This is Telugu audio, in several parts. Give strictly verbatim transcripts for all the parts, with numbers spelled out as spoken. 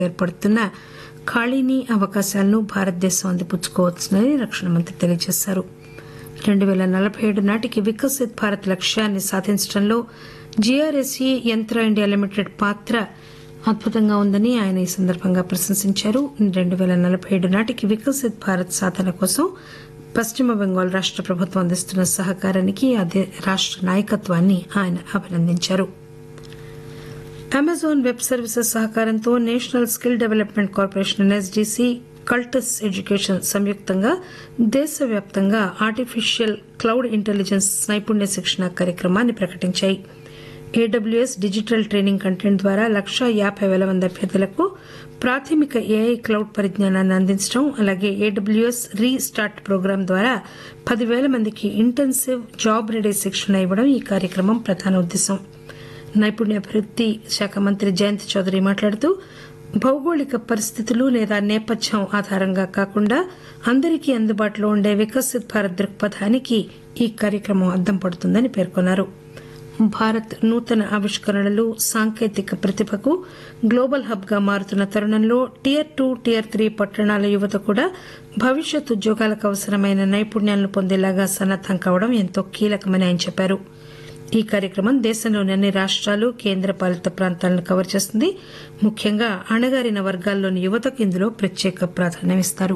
ఏర్పడుతున్న ఖాళీని అవకాశాలను భారతదేశం అందిపుచ్చుకోవచ్చునని రక్షణ మంత్రి తెలియజేశారు. రెండు పేల నలభై ఏడు నాటికి వికసిత్ భారత్ లక్ష్యాన్ని సాధించడంలో జీఆర్ఎస్ఈ యంత్ర ఇండియా లిమిటెడ్ పాత్ర అద్భుతంగా ఉందని ఆయన ఈ సందర్భంగా ప్రశంసించారు. రెండు పేల నలభై ఏడు నాటికి వికసిత్ భారత్ సాధన కోసం పశ్చిమ బెంగాల్ రాష్ట ప్రభుత్వం అందిస్తున్న సహకారానికి అదే రాష్ట నాయకత్వాన్ని ఆయన అభినందించారు. అమెజాన్ వెబ్ సర్వీసెస్ సహకారంతో national skill development corporation ఎన్ఎస్డీసీ, Cultus education సంయుక్తంగా దేశవ్యాప్తంగా ఆర్టిఫిషియల్ క్లౌడ్ ఇంటెలిజెన్స్ నైపుణ్య శిక్షణ కార్యక్రమాన్ని ప్రకటించాయి. ఏడబ్ల్యూఎస్ డిజిటల్ ట్రైనింగ్ కంటెంట్ ద్వారా లక్షా యాబై పేల మంది అభ్యర్థులకు ప్రాథమిక ఏఐ క్లౌడ్ పరిజ్ఞానాన్ని అందించడం, అలాగే ఏడబ్ల్యూఎస్ రీ స్టార్ట్ ప్రోగ్రాం ద్వారా పదివేల మందికి ఇంటెన్సివ్ జాబ్ రెడీ శిక్షణ ఇవ్వడం ఈ కార్యక్రమం ప్రధాన ఉద్దేశం. నైపుణ్యాభివృద్ది శాఖ మంత్రి జయంత్ చౌదరి మాట్లాడుతూ భౌగోళిక పరిస్థితులు లేదా నేపథ్యం ఆధారంగా కాకుండా అందరికీ అందుబాటులో ఉండే వికసిత్ భారత్ దృక్పథానికి ఈ కార్యక్రమం అద్దం పడుతుందని పేర్కొన్నారు. భారత్ నూతన ఆవిష్కరణలు, సాంకేతిక ప్రతిభకు గ్లోబల్ హబ్ గా మారుతున్న తరుణంలో టియర్ టూ టియర్ త్రీ పట్టణాల యువత కూడా భవిష్యత్ ఉద్యోగాలకు అవసరమైన నైపుణ్యాలను పొందేలాగా సన్నద్దం కావడం ఎంతో కీలకమని ఆయన చెప్పారు. ఈ కార్యక్రమం దేశంలోని అన్ని రాష్టాలు, కేంద్ర పాలిత ప్రాంతాలను కవర్ చేస్తుంది. ముఖ్యంగా అణగారిన వర్గాల్లోని యువతకు ఇందులో ప్రత్యేక ప్రాధాన్యమిస్తారు.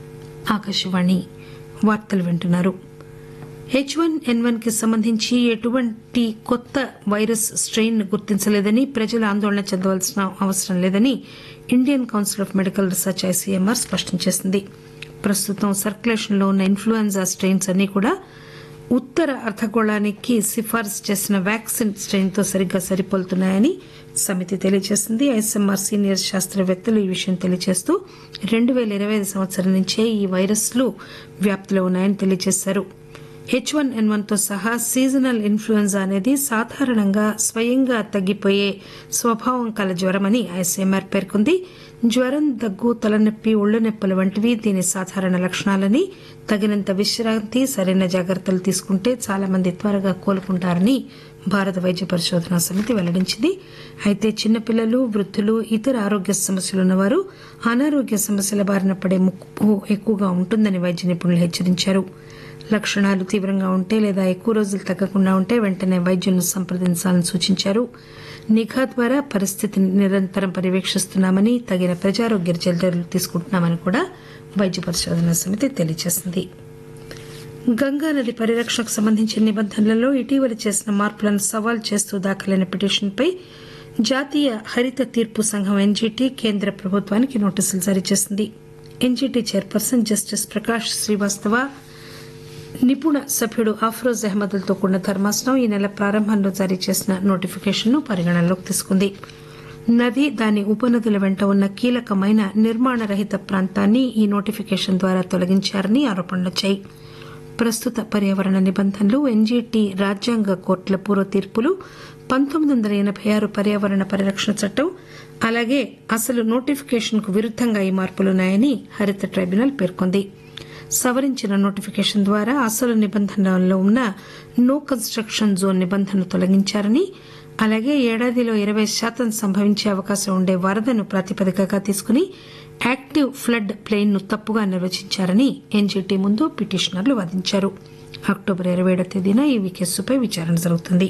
ఆకాశవాణి వార్తలు వింటున్నారు. హెచ్ వన్ ఎన్ వన్ కి సంబంధించి ఎటువంటి కొత్త వైరస్ స్ట్రెయిన్ గుర్తించలేదని, ప్రజలు ఆందోళన చెందవలసిన అవసరం లేదని Indian council of medical research ICMR స్పష్టం చేసింది. ప్రస్తుతం సర్క్యులేషన్లో ఉన్న ఇన్ఫ్లుయెంజా స్ట్రెయిన్స్ అన్ని కూడా ఉత్తర అర్ధగోళానికి సిఫారసు చేసిన వ్యాక్సిన్ స్ట్రెయిన్ తో సరిగ్గా సరిపోలుతున్నాయని సమితి తెలియజేసింది. ఐసీఎంఆర్ సీనియర్ శాస్త్రవేత్తలు ఈ విషయం తెలియజేస్తూ రెండు పేల ఇరవై ఐదు సంవత్సరం నుంచే ఈ వైరస్లు వ్యాప్తిలో ఉన్నాయని తెలియజేశారు. హెచ్ వన్ ఎన్ వన్ తో సహా సీజనల్ ఇన్ఫ్లుయెంజా అనేది సాధారణంగా స్వయంగా తగ్గిపోయే స్వభావం కల జ్వరమని ఐసీఎంఆర్ పేర్కొంది. జ్వరం, దగ్గు, తలనొప్పి, ఒళ్లు నొప్పులు వంటివి దీని సాధారణ లక్షణాలని, తగినంత విశ్రాంతి, సరైన జాగ్రత్తలు తీసుకుంటే చాలా మంది త్వరగా కోలుకుంటారని భారత వైద్య పరిశోధనా సమితి వెల్లడించింది. అయితే చిన్నపిల్లలు, వృద్ధులు, ఇతర ఆరోగ్య సమస్యలున్నవారు అనారోగ్య సమస్యల బారిన పడే ముప్పు ఎక్కువగా ఉంటుందని వైద్య నిపుణులు హెచ్చరించారు. లక్షణాలు తీవ్రంగా ఉంటే లేదా ఎక్కువ రోజులు తగ్గకుండా ఉంటే వెంటనే వైద్యులను సంప్రదించాలని సూచించారు. నిఘా ద్వారా పరిస్థితిని నిరంతరం పర్యవేక్షిస్తున్నామని, తగిన ప్రజారోగ్య చర్యలు తీసుకుంటున్నామని కూడా వైద్య పరిశోధనా సమితి తెలియజేసింది. గంగానది పరిరక్షణకు సంబంధించిన నిబంధనలలో ఇటీవల చేసిన మార్పులను సవాల్ చేస్తూ దాఖలైన పిటిషన్పై జాతీయ హరిత తీర్పు సంఘం ఎన్జీటీ కేంద్ర ప్రభుత్వానికి నోటీసులు జారీ చేసింది. NGT chairperson justice Prakash Srivastava, నిపుణ సభ్యుడు అఫ్రోజ్ అహ్మద్లతో కూడిన ధర్మాసనం ఈ నెల ప్రారంభంలో జారీ చేసిన నోటిఫికేషన్ ను పరిగణనలోకి తీసుకుంది. నది, దాని ఉపనదుల వెంట ఉన్న కీలకమైన నిర్మాణ రహిత ప్రాంతాన్ని ఈ నోటిఫికేషన్ ద్వారా తొలగించారని ఆరోపణలొచ్చాయి. ప్రస్తుత పర్యావరణ నిబంధనలు, ఎన్జీటీ రాజ్యాంగ కోర్టుల పూర్వ తీర్పులు, పంతొమ్మిది వందల ఎనబై ఆరు పర్యావరణ పరిరక్షణ చట్టం, అలాగే అసలు నోటిఫికేషన్ కు విరుద్దంగా ఈ మార్పులున్నాయని హరిత ట్రైబ్యునల్ పేర్కొంది. సవరించిన నోటిఫికేషన్ ద్వారా అసలు నిబంధనల్లో ఉన్న నో కన్స్ట్రక్షన్ జోన్ నిబంధనను తొలగించారని, అలాగే ఏడాదిలో ఇరవై శాతం సంభవించే అవకాశం ఉండే వరదను ప్రాతిపదికగా తీసుకుని యాక్టివ్ ఫ్లడ్ ప్లెయిన్ ను తప్పుగా నిర్వచించారని ఎన్జీటీ ముందు పిటిషనర్లు వాదించారు. అక్టోబర్ ఇరవై ఏడవ తేదీన ఈ కేసుపై విచారణ జరుగుతుంది.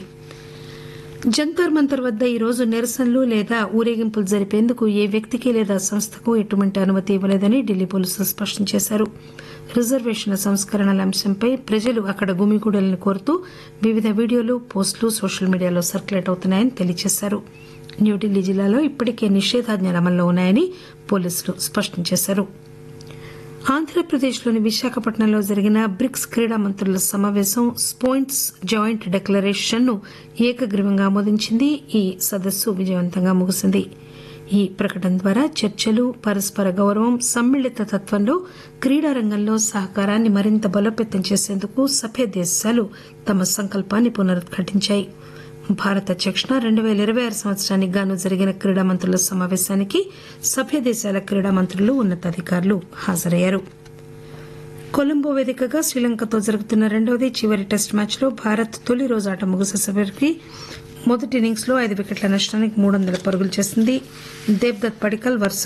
జంతర్ మంతర్ వద్ద ఈ రోజు నిరసనలు లేదా ఊరేగింపులు జరిపేందుకు ఏ వ్యక్తికి లేదా సంస్థకు ఎటువంటి అనుమతి ఇవ్వలేదని ఢిల్లీ పోలీసులు స్పష్టం చేశారు. రిజర్వేషన్ల సంస్కరణల అంశంపై ప్రజలు అక్కడ గుమిగూడాలని కోరుతూ వివిధ వీడియోలు, పోస్టులు సోషల్ మీడియాలో సర్క్యులేట్ అవుతున్నాయని తెలియజేశారు. న్యూఢిల్లీ జిల్లాలో ఇప్పటికే నిషేధాజ్ఞలు అమల్లో ఉన్నాయని పోలీసులు స్పష్టం చేశారు. ఆంధ్రప్రదేశ్లోని విశాఖపట్నంలో జరిగిన బ్రిక్స్ క్రీడా మంత్రుల సమావేశం స్పోయింట్స్ జాయింట్ డిక్లరేషన్ ను ఏకగ్రీవంగా ఆమోదించింది. ఈ సదస్సు విజయవంతంగా ముగిసింది. ఈ ప్రకటన ద్వారా చర్చలు, పరస్పర గౌరవం, సమ్మిళిత తత్వంలో క్రీడా రంగంలో సహకారాన్ని మరింత బలోపేతం చేసేందుకు సభ్య దేశాలు తమ సంకల్పాన్ని పునరుద్ఘాటించాయి. భారత అధ్యక్షతన రెండు పేల ఇరవై ఆరు సంవత్సరానికి గాను జరిగిన క్రీడా మంత్రుల సమావేశానికి సభ్య దేశాల క్రీడా మంత్రులు, ఉన్నతాధికారులు హాజరయ్యారు. కొలంబో వేదికగా శ్రీలంకతో జరుగుతున్న రెండవది చివరి టెస్ట్ మ్యాచ్లో భారత్ తొలి రోజు ఆట ముగిసేసరికి మొదటి ఇన్నింగ్స్ లో ఐదు వికెట్ల నష్టానికి మూడు వందల పరుగులు చేసింది. దేవ్దత్ పడికల్ వరుస